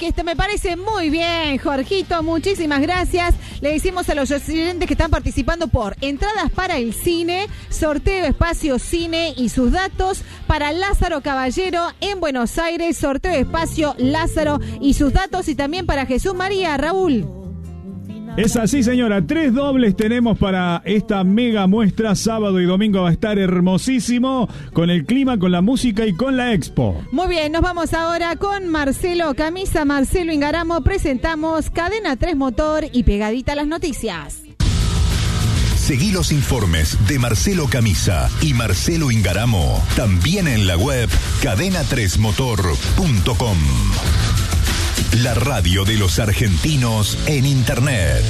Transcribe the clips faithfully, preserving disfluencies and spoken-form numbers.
este me parece muy bien, Jorgito, muchísimas gracias. Le decimos a los oyentes que están participando por entradas para el cine, sorteo espacio cine y sus datos para Lázaro Caballero en Buenos Aires, sorteo espacio Lázaro y sus datos, y también para Jesús María, Raúl. Es así, señora. Tres dobles tenemos para esta mega muestra. Sábado y domingo va a estar hermosísimo con el clima, con la música y con la expo. Muy bien, nos vamos ahora con Marcelo Camisa, Marcelo Ingaramo. Presentamos Cadena tres Motor y Pegadita a las noticias. Seguí los informes de Marcelo Camisa y Marcelo Ingaramo también en la web cadena tres motor punto com. La radio de los argentinos en Internet.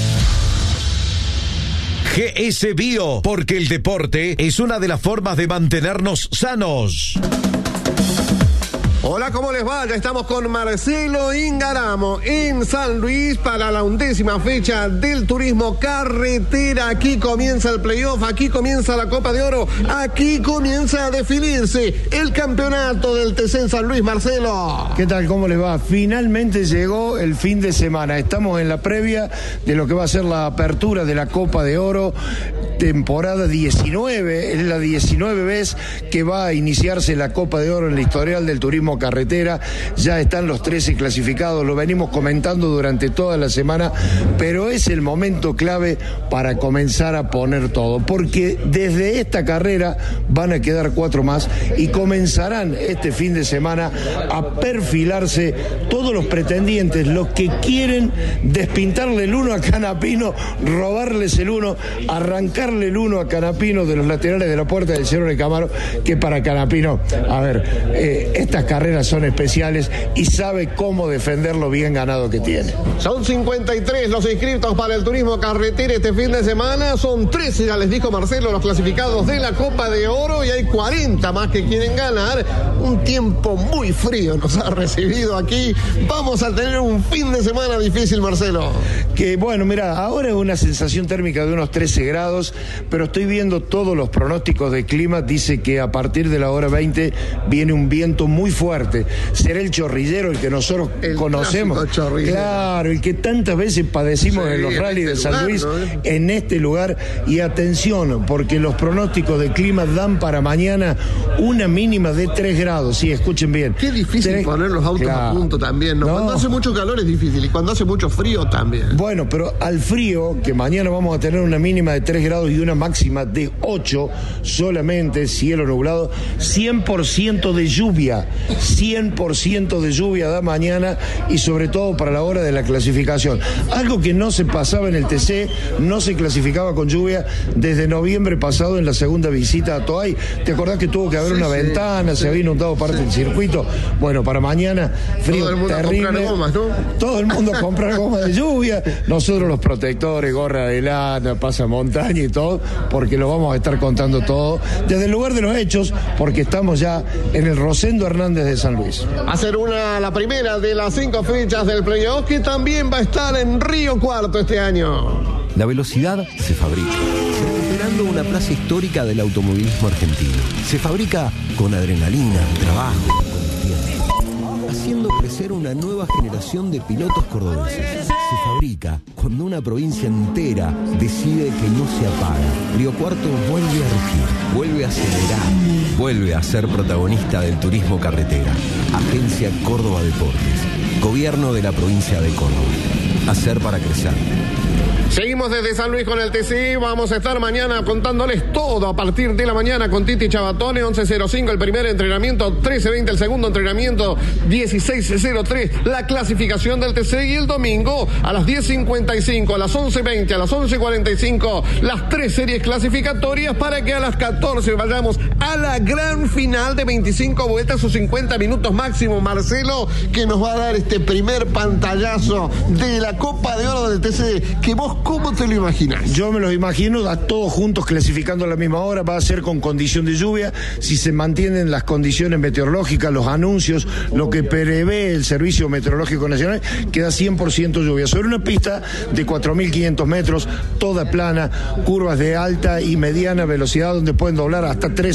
G S Bio, porque el deporte es una de las formas de mantenernos sanos. Hola, ¿cómo les va? Ya estamos con Marcelo Ingaramo en San Luis para la undécima fecha del turismo carretera. Aquí comienza el playoff, aquí comienza la Copa de Oro, aquí comienza a definirse el campeonato del T C en San Luis. Marcelo, ¿qué tal? ¿Cómo les va? Finalmente llegó el fin de semana. Estamos en la previa de lo que va a ser la apertura de la Copa de Oro, temporada diecinueve. Es la diecinueve vez que va a iniciarse la Copa de Oro en la historial del turismo carretera. Ya están los trece clasificados, lo venimos comentando durante toda la semana, pero es el momento clave para comenzar a poner todo, porque desde esta carrera van a quedar cuatro más y comenzarán este fin de semana a perfilarse todos los pretendientes, los que quieren despintarle el uno a Canapino, robarles el uno, arrancarle el uno a Canapino de los laterales de la puerta del Cerro de Camaro, que para Canapino, a ver, eh, estas carreras son especiales y sabe cómo defender lo bien ganado que tiene. Son cincuenta y tres los inscritos para el turismo carretera este fin de semana. Son trece, ya les dijo Marcelo, los clasificados de la Copa de Oro, y hay cuarenta más que quieren ganar. Un tiempo muy frío nos ha recibido aquí. Vamos a tener un fin de semana difícil, Marcelo. Que bueno, mira, ahora es una sensación térmica de unos trece grados, pero estoy viendo todos los pronósticos de clima. Dice que a partir de la hora veinte viene un viento muy fuerte. Será el chorrillero el que nosotros el conocemos. Claro, el que tantas veces padecimos sí, en los rallies de San lugar, Luis, ¿no? En este lugar. Y atención, porque los pronósticos de clima dan para mañana una mínima de tres grados. Sí, escuchen bien. Qué difícil tres... poner los autos claro. a punto también, ¿no? No. Cuando hace mucho calor es difícil y cuando hace mucho frío también. Bueno, pero al frío, que mañana vamos a tener una mínima de tres grados y una máxima de ocho, solamente cielo nublado, cien por ciento de lluvia. cien por ciento de lluvia da mañana, y sobre todo para la hora de la clasificación. Algo que no se pasaba en el T C, no se clasificaba con lluvia desde noviembre pasado en la segunda visita a Toay. ¿Te acordás que tuvo que haber sí, una sí, ventana, sí, se había inundado parte sí, del circuito? Bueno, para mañana, frío todo el mundo terrible. A comprar gomas, ¿no? Todo el mundo a comprar gomas de lluvia. Nosotros los protectores, gorra de lana, pasamontaña y todo, porque lo vamos a estar contando todo desde el lugar de los hechos, porque estamos ya en el Rosendo Hernández de San Luis. Va a ser una, la primera de las cinco fechas del playoff, que también va a estar en Río Cuarto este año. La velocidad se fabrica, recuperando una plaza histórica del automovilismo argentino. Se fabrica con adrenalina, trabajo, con tiempo, haciendo crecer una nueva generación de pilotos cordobeses. Se fabrica cuando una provincia entera decide que no se apaga. Río Cuarto vuelve a rugir, vuelve a acelerar, vuelve a ser protagonista del turismo carretera. Agencia Córdoba Deportes, Gobierno de la provincia de Córdoba. Hacer para crecer. Seguimos desde San Luis con el T C. Vamos a estar mañana contándoles todo a partir de la mañana con Titi Chabatone. Once cero cinco el primer entrenamiento, trece veinte el segundo entrenamiento, dieciséis cero tres la clasificación del T C. Y el domingo a las diez cincuenta y cinco, a las once veinte, a las once cuarenta y cinco las tres series clasificatorias, para que a las catorce vayamos a la gran final de veinticinco vueltas o cincuenta minutos máximo, Marcelo, que nos va a dar este primer pantallazo de la Copa de Oro del T C, que vos ¿cómo te lo imaginas? Yo me los imagino a todos juntos clasificando a la misma hora. Va a ser con condición de lluvia. Si se mantienen las condiciones meteorológicas, los anuncios, lo que prevé el Servicio Meteorológico Nacional, queda cien por ciento lluvia. Sobre una pista de cuatro mil quinientos metros, toda plana, curvas de alta y mediana velocidad donde pueden doblar hasta tres